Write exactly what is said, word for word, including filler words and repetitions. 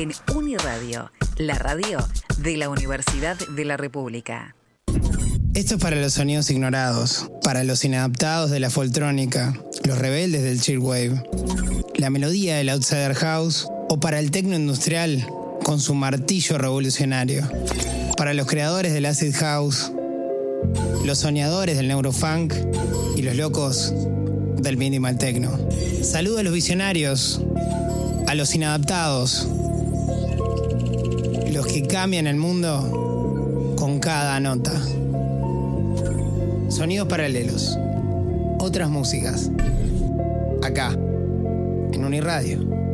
en Uniradio, la radio de la Universidad de la República. Esto es para los sonidos ignorados, para los inadaptados de la foltrónica, los rebeldes del chillwave, la melodía del outsider house o para el techno industrial con su martillo revolucionario, para los creadores del acid house, los soñadores del neurofunk y los locos del minimal techno. Saludo a los visionarios, a los inadaptados, los que cambian el mundo con cada nota. Sonidos paralelos, otras músicas, acá, en Uniradio.